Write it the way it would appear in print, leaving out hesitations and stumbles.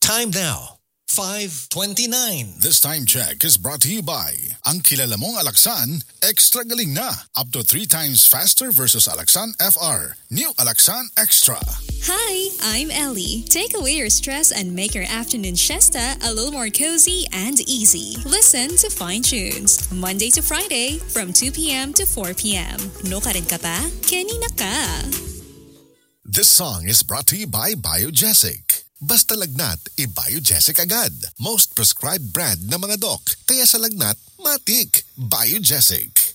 Time now, 5:29. This time check is brought to you by ang kilala mong Alaxan, extra galing na. Up to 3 times faster versus Alaxan FR. New Alaxan Extra. Hi, I'm Ellie. Take away your stress and make your afternoon siesta a little more cozy and easy. Listen to Fine Tunes, Monday to Friday from 2 p.m. to 4 p.m. No ka rin ka pa? Kanina ka. This song is brought to you by Biogesic. Basta lagnat, i-Biogesic agad. Most prescribed brand ng mga doc. Kaya sa lagnat, matik. Biogesic.